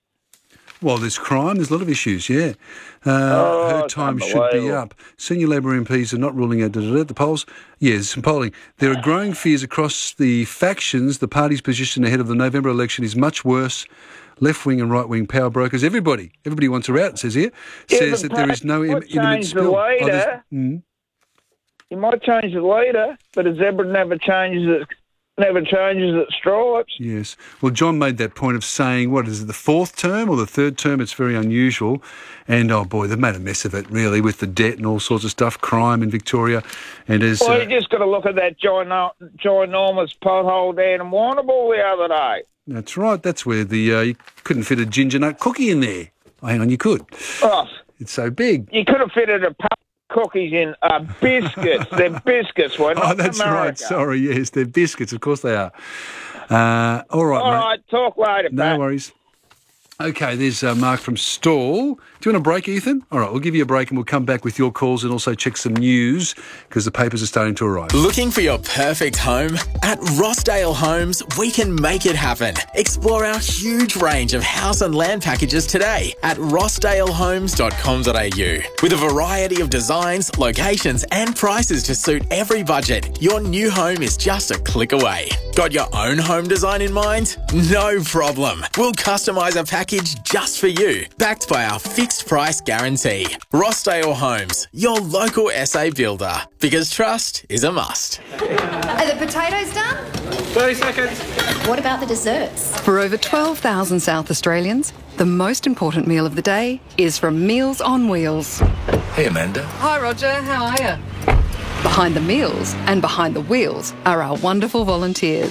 Well, there's crime. There's a lot of issues, yeah. Uh, oh, her time should be up. Senior Labor M Ps are not ruling out da, da, da, the polls. Yeah, there's some polling. There are growing fears across the factions. The party's position ahead of the November election is much worse. Left-wing and right-wing power brokers, everybody, everybody wants her out, it says here, yeah, says that there is no Im- imminent spill. The leader, oh, mm. You might change the leader, but a zebra never changes its Never changes its stripes. Yes. Well, John made that point of saying, what is it, the fourth term or the third term? It's very unusual. And, oh, boy, they've made a mess of it, really, with the debt and all sorts of stuff, crime in Victoria. And as, well, uh, you just got to look at that gino- ginormous pothole down in Warrnambool the other day. That's right. That's where the uh, you couldn't fit a ginger nut cookie in there. Oh, hang on, you could. Oh, it's so big. You could have fitted a cookies in uh, biscuits. They're biscuits, were not Oh, that's America. right. Sorry, yes, they're biscuits. Of course they are. Uh, all right, All mate. right, talk later, No Pat. worries. Okay, there's uh, Mark from Stawell. Do you want a break, Ethan? All right, we'll give you a break and we'll come back with your calls and also check some news because the papers are starting to arrive. Looking for your perfect home? At Rossdale Homes, we can make it happen. Explore our huge range of house and land packages today at rossdale homes dot com dot a u. With a variety of designs, locations and prices to suit every budget, your new home is just a click away. Got your own home design in mind? No problem. We'll customise a package just for you, backed by our fixed price guarantee. Rossdale Homes, your local S A builder, because trust is a must. Are the potatoes done? thirty seconds. What about the desserts? For over twelve thousand South Australians, the most important meal of the day is from Meals on Wheels. Hey, Amanda. Hi, Roger. How are you? Behind the meals and behind the wheels are our wonderful volunteers.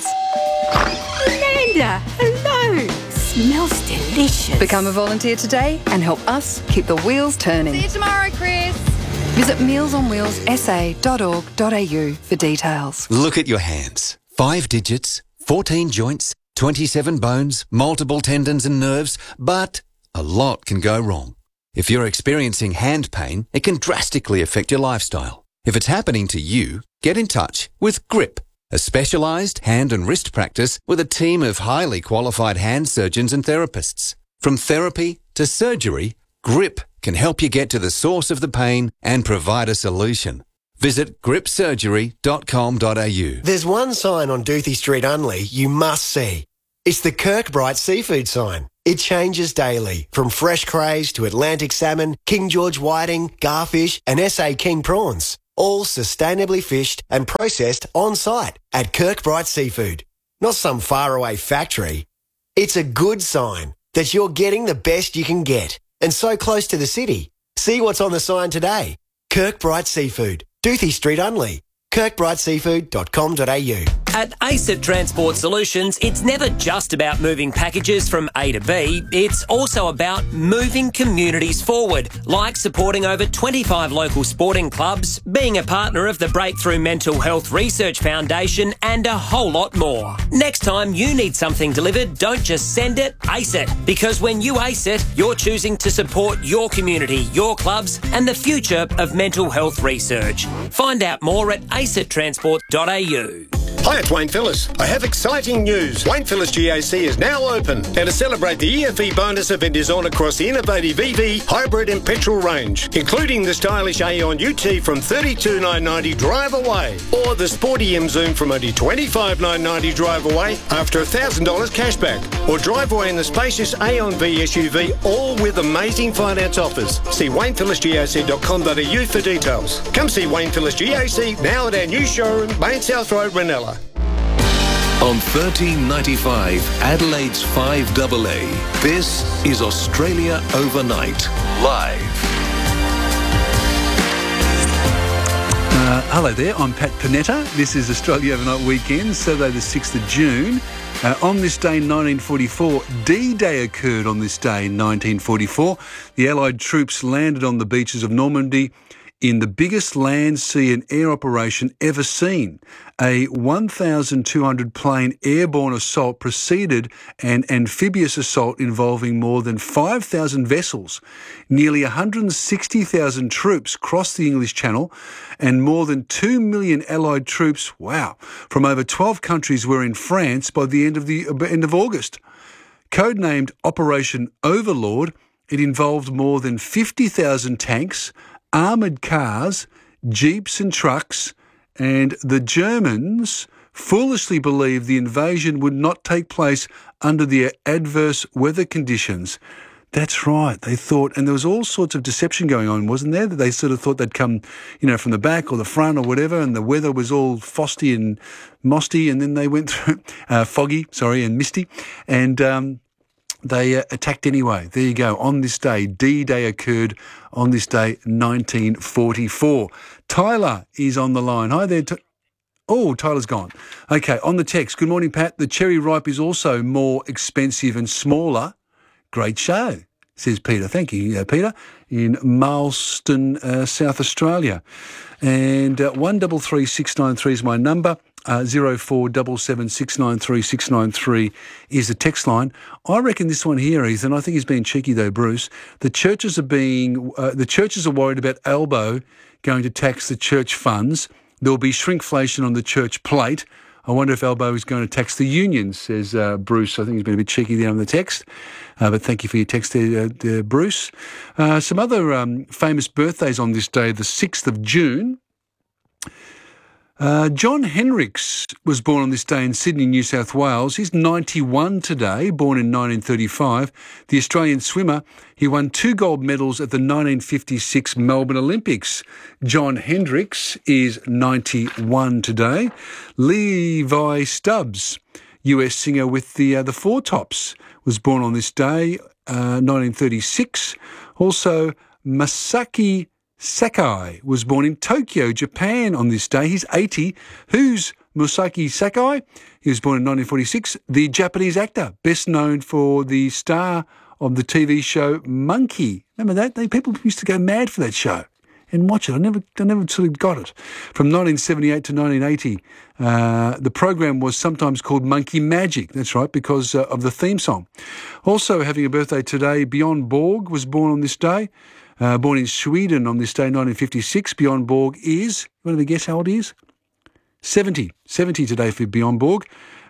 Amanda, hello. Smells delicious. Become a volunteer today and help us keep the wheels turning. See you tomorrow, Chris. Visit meals on wheels s a dot org dot a u for details. Look at your hands. Five digits, fourteen joints, twenty-seven bones, multiple tendons and nerves, but a lot can go wrong. If you're experiencing hand pain, it can drastically affect your lifestyle. If it's happening to you, get in touch with GRIP, a specialised hand and wrist practice with a team of highly qualified hand surgeons and therapists. From therapy to surgery, GRIP can help you get to the source of the pain and provide a solution. Visit grip surgery dot com dot a u. There's one sign on Duthie Street Unley you must see. It's the Kirkbride seafood sign. It changes daily, from fresh crays to Atlantic salmon, King George whiting, garfish and S A King prawns. All sustainably fished and processed on-site at Kirkbride Seafood. Not some faraway factory. It's a good sign that you're getting the best you can get and so close to the city. See what's on the sign today. Kirkbride Seafood, Duthie Street Unley, kirkbride seafood dot com dot a u. At ACET Transport Solutions, it's never just about moving packages from A to B, it's also about moving communities forward, like supporting over twenty-five local sporting clubs, being a partner of the Breakthrough Mental Health Research Foundation, and a whole lot more. Next time you need something delivered, don't just send it, ace it. Because when you ace it, you're choosing to support your community, your clubs, and the future of mental health research. Find out more at acet transport dot a u. Hi, it's Wayne Phillis. I have exciting news. Wayne Phillis G A C is now open. And to celebrate, the E F E bonus event is on across the innovative E V, hybrid and petrol range, including the stylish Aeon U T from thirty-two thousand nine hundred ninety drive away, or the sporty M Zoom from only twenty-five thousand nine hundred ninety drive away after one thousand dollars cashback, or drive away in the spacious Aeon V S U V, all with amazing finance offers. See wayne phillis g a c dot com dot a u for details. Come see Wayne Phillis G A C now at our new showroom, Main South Road, Ranella. On thirteen ninety-five, Adelaide's five A A, this is Australia Overnight, live. Uh, hello there, I'm Pat Panetta. This is Australia Overnight Weekend, Saturday the sixth of June. Uh, on this day in nineteen forty-four, D-Day occurred on this day in nineteen forty-four. The Allied troops landed on the beaches of Normandy in the biggest land, sea and air operation ever seen. A one thousand two hundred plane airborne assault preceded an amphibious assault involving more than five thousand vessels. Nearly one hundred sixty thousand troops crossed the English Channel, and more than two million Allied troops, wow, from over twelve countries were in France by the end of the end of August. Codenamed Operation Overlord, it involved more than fifty thousand tanks, armoured cars, jeeps and trucks, and the Germans foolishly believed the invasion would not take place under the adverse weather conditions. That's right, they thought, and there was all sorts of deception going on, wasn't there? That they sort of thought they'd come, you know, from the back or the front or whatever, and the weather was all frosty and mosty, and then they went through, uh, foggy, sorry, and misty, and um, they uh, attacked anyway. There you go. On this day, D-Day occurred on this day, nineteen forty-four. Tyler is on the line. Hi there. T- oh, Tyler's gone. Okay, on the text. Good morning, Pat. The cherry ripe is also more expensive and smaller. Great show, says Peter. Thank you, uh, Peter, in Marston, uh, South Australia. And uh, one double three six nine three is my number. Uh, zero four seven seven six nine three six nine three is the text line. I reckon this one here, Ethan, I think he's being cheeky though, Bruce. The churches are being, uh, the churches are worried about Albo going to tax the church funds. There will be shrinkflation on the church plate. I wonder if Albo is going to tax the unions, says uh, Bruce. I think he's been a bit cheeky there on the text. Uh, but thank you for your text there, uh, Bruce. Uh, some other um, famous birthdays on this day, the sixth of June. Uh, John Hendricks was born on this day in Sydney, New South Wales. He's ninety-one today, born in nineteen thirty-five. The Australian swimmer, he won two gold medals at the nineteen fifty-six Melbourne Olympics. John Hendricks is ninety-one today. Levi Stubbs, U S singer with the uh, the Four Tops, was born on this day, uh, nineteen thirty-six. Also, Masaki Sakai was born in Tokyo, Japan on this day. He's eighty. Who's Masaki Sakai? He was born in nineteen forty-six. The Japanese actor, best known for the star of the T V show Monkey. Remember that? They, people used to go mad for that show and watch it. I never, I never sort of got it. From nineteen seventy-eight to nineteen eighty, uh, the program was sometimes called Monkey Magic. That's right, because uh, of the theme song. Also having a birthday today, Bjorn Borg was born on this day. Uh, born in Sweden on this day, nineteen fifty-six. Bjorn Borg is, you want to guess how old he is? seventy. seventy today for Bjorn Borg.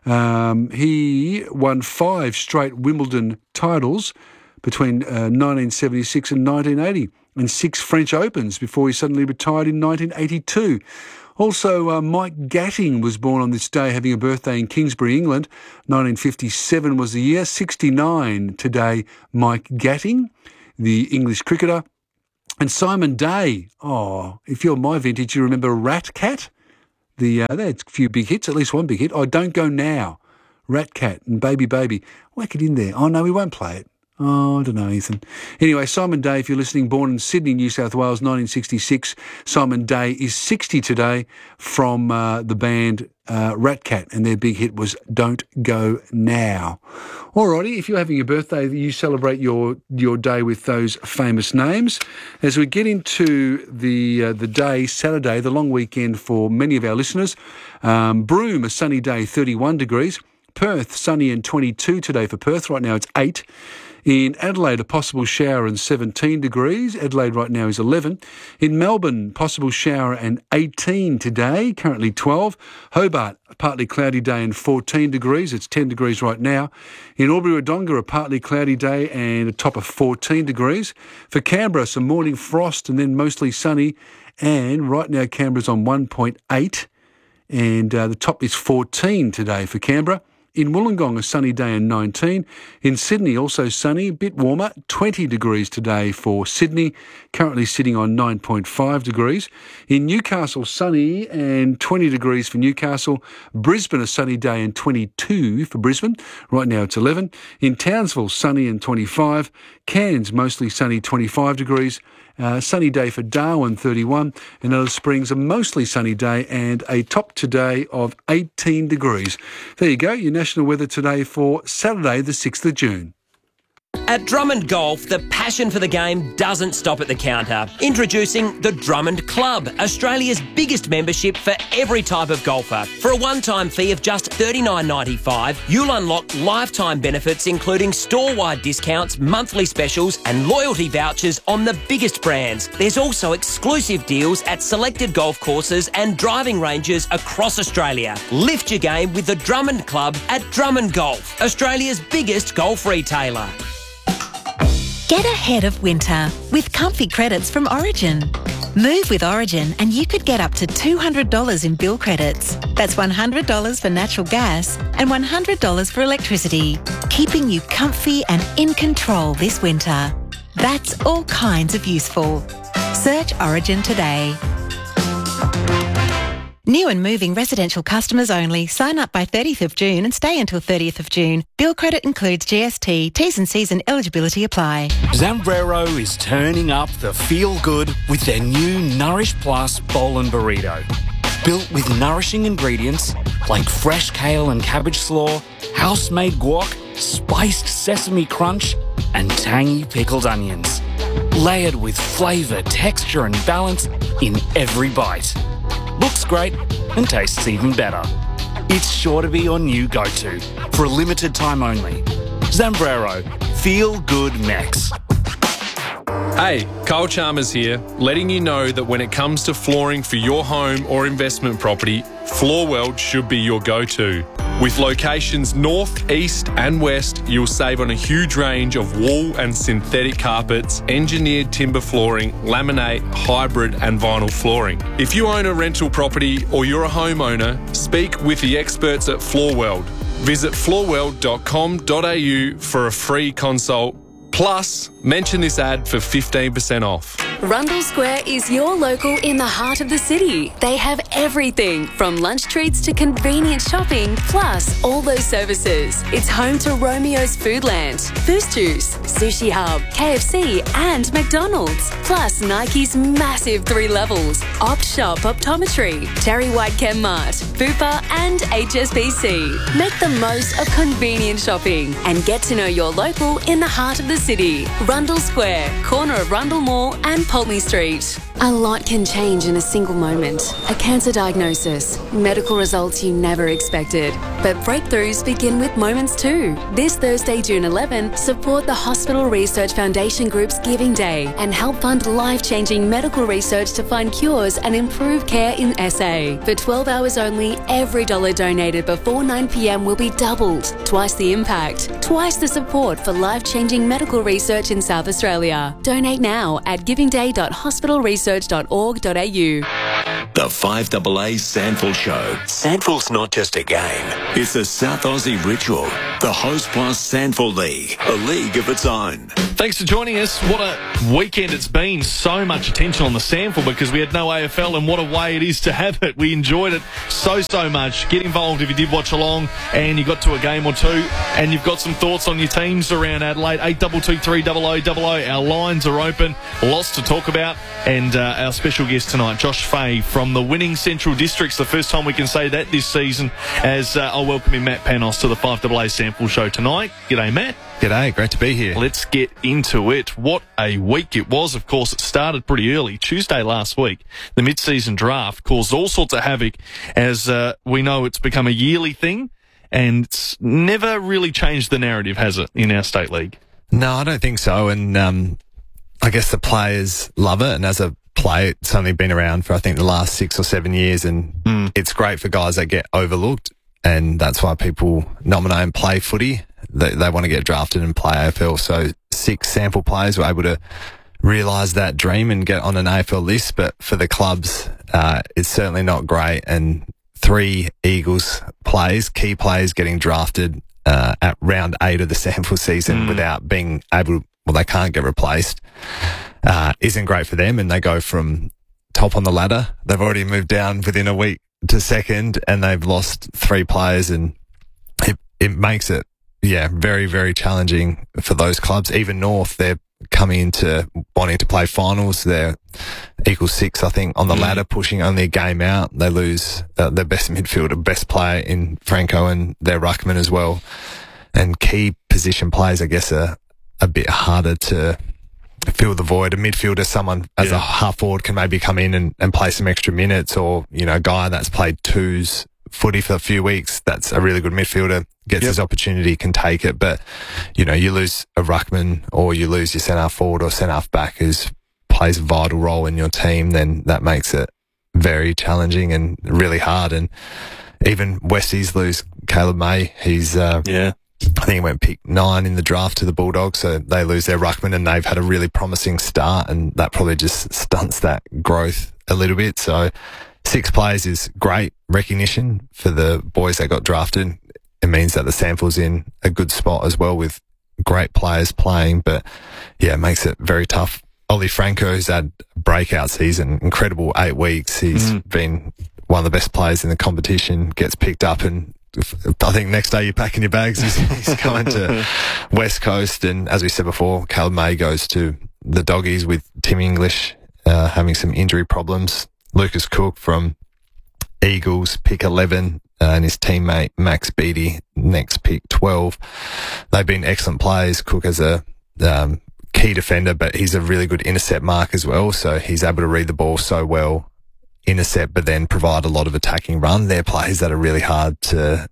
Um, he won five straight Wimbledon titles between uh, nineteen seventy-six and nineteen eighty, and six French Opens before he suddenly retired in nineteen eighty-two. Also, uh, Mike Gatting was born on this day, having a birthday in Kingsbury, England. nineteen fifty-seven was the year. sixty-nine today, Mike Gatting, the English cricketer. And Simon Day, oh, if you're my vintage, you remember Rat Cat? The, uh, they had a few big hits, at least one big hit. Oh, Don't Go Now, Rat Cat and Baby Baby. Whack it in there. Oh, no, we won't play it. Oh, I don't know, Ethan. Anyway, Simon Day, if you're listening, born in Sydney, New South Wales, nineteen sixty-six. Simon Day is sixty today, from uh, the band uh, Rat Cat, and their big hit was Don't Go Now. Alrighty, if you're having a birthday, you celebrate your your day with those famous names. As we get into the uh, the day, Saturday, the long weekend for many of our listeners, um, Broome, a sunny day, thirty-one degrees. Perth, sunny and twenty-two today for Perth. Right now it's eight. In Adelaide, a possible shower and seventeen degrees. Adelaide right now is eleven. In Melbourne, possible shower and eighteen today, currently twelve. Hobart, a partly cloudy day and fourteen degrees. It's ten degrees right now. In Albury-Wodonga, a partly cloudy day and a top of fourteen degrees. For Canberra, some morning frost and then mostly sunny. And right now, Canberra's on one point eight. And uh, the top is fourteen today for Canberra. In Wollongong, a sunny day and nineteen. In Sydney, also sunny, a bit warmer, twenty degrees today for Sydney, currently sitting on nine point five degrees. In Newcastle, sunny and twenty degrees for Newcastle. Brisbane, a sunny day and twenty-two for Brisbane. Right now it's eleven. In Townsville, sunny and twenty-five. Cairns, mostly sunny, twenty-five degrees. Uh, sunny day for Darwin, thirty-one, and Alice Springs, a mostly sunny day and a top today of eighteen degrees. There you go, your national weather today for Saturday, the sixth of June. At Drummond Golf, the passion for the game doesn't stop at the counter. Introducing the Drummond Club, Australia's biggest membership for every type of golfer. For a one-time fee of just thirty-nine ninety-five, you'll unlock lifetime benefits including store-wide discounts, monthly specials and loyalty vouchers on the biggest brands. There's also exclusive deals at selected golf courses and driving ranges across Australia. Lift your game with the Drummond Club at Drummond Golf, Australia's biggest golf retailer. Get ahead of winter with comfy credits from Origin. Move with Origin and you could get up to two hundred dollars in bill credits. That's one hundred dollars for natural gas and one hundred dollars for electricity, keeping you comfy and in control this winter. That's all kinds of useful. Search Origin today. New and moving residential customers only. Sign up by thirtieth of June and stay until thirtieth of June. Bill credit includes G S T. T's and C's and eligibility apply. Zambrero is turning up the feel-good with their new Nourish Plus Bowl and Burrito. Built with nourishing ingredients like fresh kale and cabbage slaw, house-made guac, spiced sesame crunch, and tangy pickled onions. Layered with flavour, texture and balance in every bite. Looks great and tastes even better. It's sure to be your new go-to for a limited time only. Zambrero, feel good Mex. Hey, Kyle Chalmers here, letting you know that when it comes to flooring for your home or investment property, Floorweld should be your go-to. With locations north, east and west, you'll save on a huge range of wool and synthetic carpets, engineered timber flooring, laminate, hybrid and vinyl flooring. If you own a rental property or you're a homeowner, speak with the experts at Floorweld. Visit floorweld dot com dot a u for a free consult. Plus, mention this ad for fifteen percent off. Rundle Square is your local in the heart of the city. They have everything from lunch treats to convenient shopping, plus all those services. It's home to Romeo's Foodland, Boost Juice, Sushi Hub, K F C and McDonald's. Plus Nike's massive three levels, Opt Shop Optometry, Terry White Chemmart, Bupa and H S B C. Make the most of convenient shopping and get to know your local in the heart of the city. Rundle Square, corner of Rundle Mall and Pulteney Street. A lot can change in a single moment. A cancer diagnosis, medical results you never expected. But breakthroughs begin with moments too. This Thursday, June eleventh, support the Hospital Research Foundation Group's Giving Day and help fund life-changing medical research to find cures and improve care in S A. For twelve hours only, every dollar donated before nine p m will be doubled. Twice the impact, twice the support for life-changing medical research in South Australia. Donate now at giving day dot hospital research dot org dot a u. The five A A Sandful Show. Sandful's not just a game. It's a South Aussie ritual. The Host Plus Sandful League. A league of its own. Thanks for joining us. What a weekend it's been. So much attention on the Sandful because we had no A F L, and what a way it is to have it. We enjoyed it so, so much. Get involved if you did watch along and you got to a game or two and you've got some thoughts on your teams around Adelaide. eight two two three zero zero zero zero. Our lines are open. Lots to talk about. And uh, our special guest tonight, Josh Fahey from the winning Central Districts. The first time we can say that this season, as uh, I'll welcome in Matt Panos to the five A A Sample Show tonight. G'day, Matt. G'day, great to be here. Let's get into it. What a week it was. Of course, it started pretty early. Tuesday last week, the mid-season draft caused all sorts of havoc, as uh, we know it's become a yearly thing, and it's never really changed the narrative, has it, in our state league? No, I don't think so, and um, I guess the players love it, and as a player, it's only been around for, I think, the last six or seven years, and mm. it's great for guys that get overlooked, and that's why people nominate and play footy. They, they want to get drafted and play A F L. So six sample players were able to realise that dream and get on an A F L list. But for the clubs, uh, it's certainly not great. And three Eagles players, key players, getting drafted uh, at round eight of the sample season mm. without being able to, well, they can't get replaced, uh, isn't great for them. And they go from top on the ladder. They've already moved down within a week to second, and they've lost three players, and it, it makes it, yeah, very, very challenging for those clubs. Even North, they're coming into wanting to play finals. They're equals six, I think, on the mm. ladder, pushing only a game out. They lose uh, their best midfielder, best player in Franco, and their ruckman as well. And key position players, I guess, are a bit harder to fill the void. A midfielder, someone as yeah. a half forward can maybe come in and, and play some extra minutes, or, you know, a guy that's played twos footy for a few weeks, that's a really good midfielder, gets yep. his opportunity, can take it. But, you know, you lose a ruckman, or you lose your centre forward or centre half back who plays a vital role in your team, then that makes it very challenging and really hard. And even Westies lose Caleb May. He's, uh, yeah. I think he went pick nine in the draft to the Bulldogs, so they lose their ruckman, and they've had a really promising start, and that probably just stunts that growth a little bit. So six players is great recognition for the boys that got drafted. It means that the sample's in a good spot as well, with great players playing, but yeah, it makes it very tough. Ollie Franco's had a breakout season, incredible eight weeks. He's mm. been one of the best players in the competition, gets picked up, and I think next day you're packing your bags. He's, he's going to West Coast, and as we said before, Caleb May goes to the Doggies with Tim English uh, having some injury problems. Lucas Cook from Eagles, pick eleven, uh, and his teammate Max Beattie, next pick twelve. They've been excellent players. Cook as a um, key defender, but he's a really good intercept mark as well, so he's able to read the ball so well, intercept, but then provide a lot of attacking run. They're players that are really hard to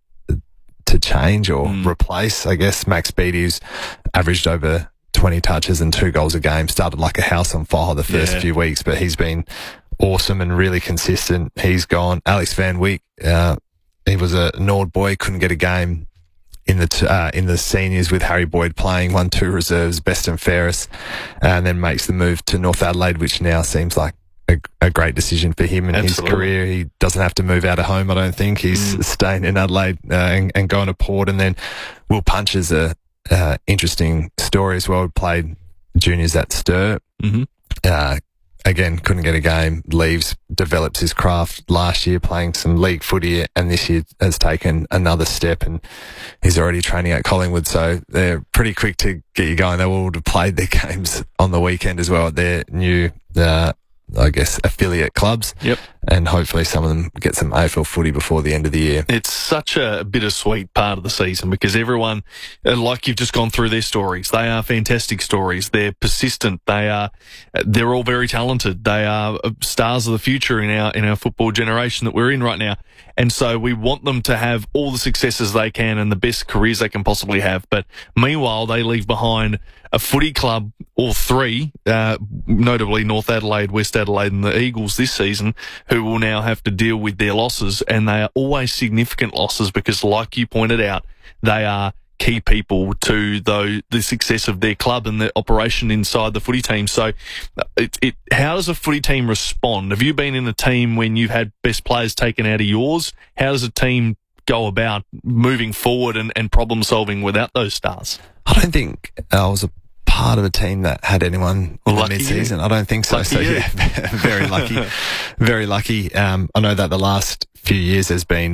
to change or mm. replace. I guess Max Beattie's averaged over twenty touches and two goals a game, started like a house on fire the first yeah. few weeks, but he's been awesome and really consistent. He's gone. Alex Van Wyk, uh, he was a Nord boy, couldn't get a game in the t- uh, in the seniors with Harry Boyd playing, won two reserves, best and fairest, and then makes the move to North Adelaide, which now seems like a, a great decision for him in Absolutely. his career. He doesn't have to move out of home, I don't think. He's mm. staying in Adelaide uh, and, and going to Port. And then Will Punch is a uh, interesting story as well. Played juniors at Stir. Mm-hmm. Uh, again, couldn't get a game, leaves, develops his craft last year playing some league footy, and this year has taken another step, and he's already training at Collingwood, so they're pretty quick to get you going. They will have played their games on the weekend as well at their new, uh, I guess, affiliate clubs. Yep. And hopefully some of them get some A F L footy before the end of the year. It's such a bittersweet part of the season because everyone, like you've just gone through their stories, they are fantastic stories. They're persistent. They are, they're all very talented. They are stars of the future in our, in our football generation that we're in right now. And so we want them to have all the successes they can and the best careers they can possibly have. But meanwhile, they leave behind a footy club or three, uh, notably North Adelaide, West Adelaide and the Eagles this season, who will now have to deal with their losses, and they are always significant losses because, like you pointed out, they are key people to the, the success of their club and the operation inside the footy team. So it, it, how does a footy team respond? Have you been in a team when you've had best players taken out of yours? How does a team go about moving forward and, and problem solving without those stars? I don't think I was a part of a team that had anyone in Lucky the mid-season. you. I don't think so. Lucky so you. yeah, very lucky, very lucky. Um, I know that the last few years has been